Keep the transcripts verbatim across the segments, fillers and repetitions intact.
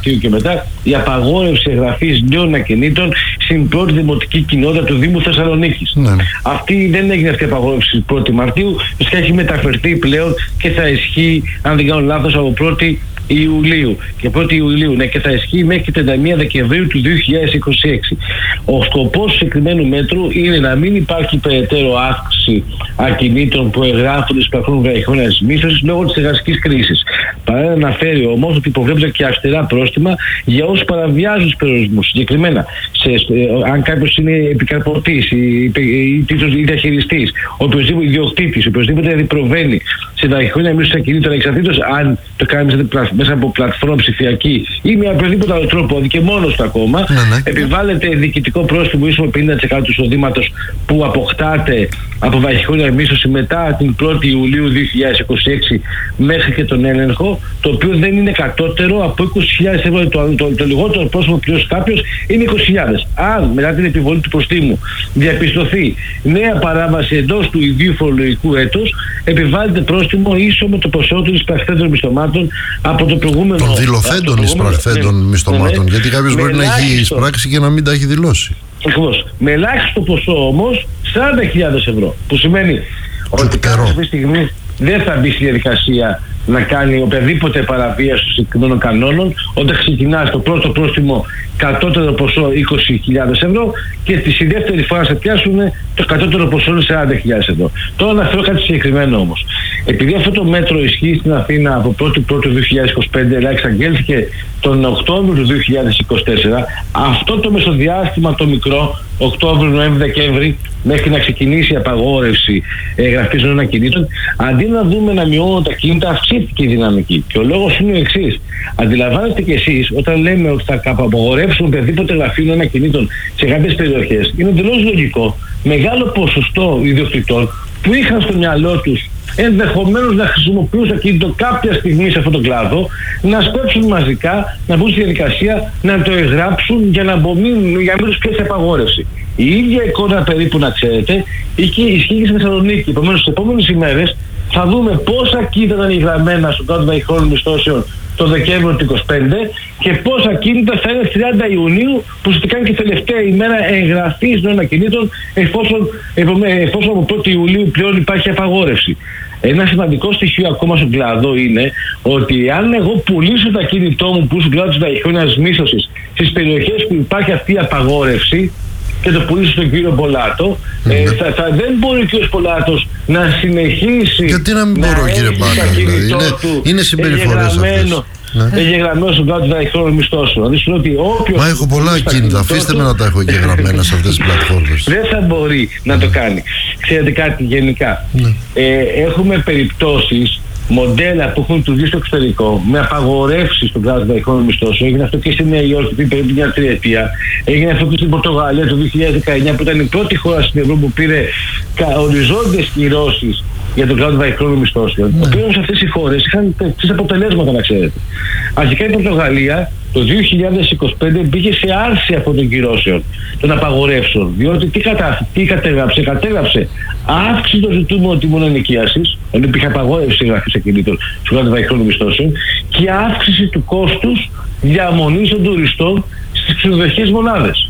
Μαρτίου και μετά η απαγόρευση εγγραφής νέων ακινήτων στην πρώτη δημοτική κοινότητα του Δήμου Θεσσαλονίκης. Ναι. Αυτή δεν έγινε αυτή η απαγόρευση πρώτη Μαρτίου, φυσικά έχει μεταφερθεί πλέον και θα ισχύει, αν δεν κάνω λάθος, από πρώτη Ιουλίου και πρώτη Ιουλίου, ναι, και θα ισχύει μέχρι και τριάντα μία Δεκεμβρίου του δύο χιλιάδες είκοσι έξι. Ο σκοπός του συγκεκριμένου μέτρου είναι να μην υπάρχει περαιτέρω αύξηση ακινήτων που εγγράφονται στους πλατφόρμες βραχυχρόνιας μίσθωσης λόγω της εργασικής κρίσης. Παρά να αναφέρει όμως ότι υποβλέπονται και αυστηρά πρόστιμα για όσους παραβιάζουν τους περιορισμούς. Συγκεκριμένα, σε, αν κάποιος είναι επικαρποτής ή, ή, ή διαχειριστής, ο οποιοσδήποτε ιδιοκτήτης, ο οποιοσδήποτε αντιπροβαίνει σε βραχυχρόνια μίσθωση ακινήτων, εξαρτήτως αν το κάνει μέσα από πλατφόρμα ψηφιακή ή με οποιοδήποτε άλλο τρόπο, και μόνος του ακόμα, ναι, ναι. επιβάλλεται διοικητικό πρόστιμο ίσο με πενήντα τοις εκατό του εισοδήματος που αποκτάται από βραχυχρόνια μίσθωση μετά την πρώτη Ιουλίου δύο χιλιάδες είκοσι έξι μέχρι και τον έλεγχο, το οποίο δεν είναι κατώτερο από είκοσι χιλιάδες ευρώ. Το, το, το, το λιγότερο πρόστιμο που πληρώσει κάποιος είναι είκοσι χιλιάδες. Αν μετά την επιβολή του προστίμου διαπιστωθεί νέα παράβαση εντός του ιδίου φορολογικού έτους, επιβάλλεται πρόστιμο ίσο με το ποσό των εισπραχθέντων μισθωμάτων από το προηγούμενο. Των δηλωθέντων εισπραχθέντων ναι, μισθωμάτων. Ναι, γιατί κάποιος μπορεί να έχει εισπράξει και να μην τα έχει δηλώσει. Ακριβώς. Με ελάχιστο ποσό όμως σαράντα χιλιάδες ευρώ. Που σημαίνει ότι κάποιος αυτή τη στιγμή δεν θα μπει στη διαδικασία να κάνει οποιαδήποτε παραβίαση των συγκεκριμένων κανόνων, όταν ξεκινά το πρώτο πρόστιμο κατώτερο ποσό είκοσι χιλιάδες ευρώ και τη δεύτερη φορά σε πιάσουν το κατώτερο ποσό είναι σαράντα χιλιάδες ευρώ. Τώρα να φέρω κάτι συγκεκριμένο όμως. Επειδή αυτό το μέτρο ισχύει στην Αθήνα από πρώτη Πρώτου δύο χιλιάδες είκοσι πέντε, αλλά εξαγγέλθηκε τον Οκτώβριο του δύο χιλιάδες είκοσι τέσσερα, αυτό το μεσοδιάστημα το μικρό, Οκτώβριο, Νοέμβριο, Δεκέμβρη, μέχρι να ξεκινήσει η απαγόρευση εγγραφής νέων ακινήτων, αντί να δούμε να μειώνουν τα κίνητα, αυξήθηκε η δυναμική. Και ο λόγος είναι ο εξής. Αντιλαμβάνεστε κι εσείς, όταν λέμε ότι θα απαγορεύσουμε οποιαδήποτε γραφείο νέων ακινήτων σε κάποιες περιοχές, είναι εντελώς λογικό μεγάλο ποσοστό ιδιοκτητών που είχαν στο μυαλό τους ενδεχομένως να χρησιμοποιούν το ακίνητο κάποια στιγμή σε αυτόν τον κλάδο, να σπέψουν μαζικά, να μπουν στη διαδικασία, να το εγγράψουν για να μην, για να μην τους πιέσει απαγόρευση. Η ίδια εικόνα περίπου, να ξέρετε, ισχύει και στη Θεσσαλονίκη. Επομένως, στις επόμενες ημέρες θα δούμε πόσα ακίνητα ήταν εγγραμμένα στον κάτω βραχυχρόνιων μισθώσεων το Δεκέμβριο του είκοσι πέντε και πόσα ακίνητα θα είναι τριάντα Ιουνίου, που ουσιαστικά και τελευταία ημέρα εγγραφής νέων ακινήτων, εφόσον, εφόσον από πρώτη Ιουλίου πλέον υπάρχει απαγόρευση. Ένα σημαντικό στοιχείο ακόμα στον κλάδο είναι ότι αν εγώ πουλήσω το ακίνητό μου που στον κλάδο της βραχυχρόνιας μίσθωσης στις περιοχές που υπάρχει αυτή η απαγόρευση και το πουλήσω στον κύριο Πολάτο, mm. ε, θα, θα, δεν μπορεί ο κύριος Πολάτος να συνεχίσει. Γιατί να μην να μπορώ, κύριε Μπάκα, δηλαδή. Είναι, είναι συμπεριφορές αυτές. Εγγεγραμμένο στον κλάδο των βραχυχρόνιων μισθώσεων. Δηλαδή, μα έχω πολλά ακίνητα. Αφήστε με να τα έχω εγγεγραμμένα σε αυτές τις πλατφόρμες. Δεν θα μπορεί να το κάνει. Ξέρετε κάτι γενικά. Ναι. Ε, έχουμε περιπτώσεις, μοντέλα που έχουν του στο εξωτερικό με απαγορεύσεις στον κλάδο των βραχυχρόνιων μισθώσεων. Έγινε αυτό και στη Νέα Υόρκη πριν περίπου μια τριετία. Έγινε αυτό και στην Πορτογαλία το δύο χιλιάδες δεκαεννιά, που ήταν η πρώτη χώρα στην Ευρώπη που πήρε οριζόντιες κυρώσεις για τον κλάδο των βραχυχρόνιων μισθώσεων. Ναι. Οποίοι όμως αυτές οι χώρες είχαν τις αποτελέσματα, να ξέρετε. Αρχικά η Πορτογαλία το δύο χιλιάδες είκοσι πέντε μπήκε σε άρση αυτών των κυρώσεων, των απαγορεύσεων. Διότι τι, κατα... τι κατέγραψε, κατέγραψε αύξηση των ζητούμενων τιμών ενοικίασης, ενώ υπήρχε απαγόρευση εγγραφής ακινήτων στον κλάδο των βραχυχρόνιων μισθώσεων, και αύξηση του κόστους διαμονής των τουριστών στις ξενοδοχειακές μονάδες.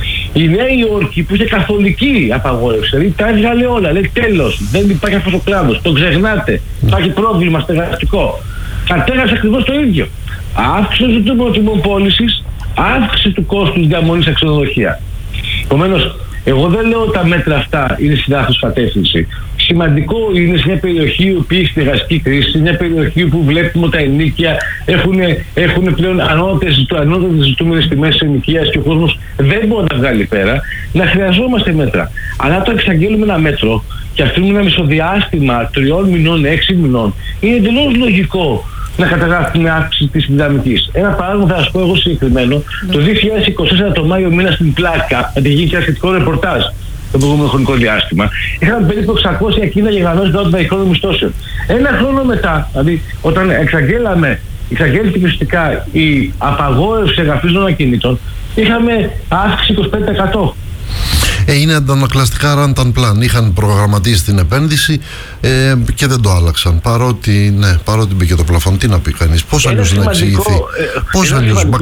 Η Νέα Υόρκη, που είχε καθολική απαγόρευση, δηλαδή τα έβγαλε όλα, λέει τέλος, δεν υπάρχει αυτός ο κλάδος, τον ξεχνάτε, υπάρχει πρόβλημα στεγαστικό. Κατέγραψε ακριβώς το ίδιο. Αύξηση των τιμών πώλησης, αύξηση του κόστους διαμονής στα ξενοδοχεία. Επομένως, εγώ δεν λέω ότι τα μέτρα αυτά είναι στη λάθος κατεύθυνση. Σημαντικό είναι σε μια περιοχή που έχει στεγαστική κρίση, σε μια περιοχή που βλέπουμε ότι τα ενοίκια έχουν, έχουν πλέον ανώτατες ζητούμενες τιμές ενοικίας και ο κόσμος δεν μπορεί να βγάλει πέρα, να χρειαζόμαστε μέτρα. Αλλά όταν εξαγγέλουμε ένα μέτρο και αφήνουμε ένα μισοδιάστημα τριών μηνών, έξι μηνών, είναι εντελώς λογικό να καταγράφουμε αύξηση της δυναμικής. Ένα παράδειγμα θα σας πω εγώ συγκεκριμένο. Ναι. Το δύο χιλιάδες είκοσι τέσσερα το Μάιο μήνα στην Πλάκα, θα γίνει και ένα σχετικό ρεπορτάζ το προηγούμενο χρονικό διάστημα, είχαμε περίπου εξακόσια ακίνητα γεγραμμένες των βραχυχρόνιων μισθώσεων. Ένα χρόνο μετά, δηλαδή όταν εξαγγέλαμε, εξαγγέλθηκε ουσιαστικά η απαγόρευση εγγραφής των ακινήτων, είχαμε αύξηση είκοσι πέντε τοις εκατό. Ε, είναι αντανακλαστικά run and plan. Είχαν προγραμματίσει την επένδυση ε, και δεν το άλλαξαν. Παρότι, ναι, παρότι μπήκε το πλαφόν, τι να πει κανείς, πώς αλλιώς να εξηγηθεί. Ε, πώς αλλιώς.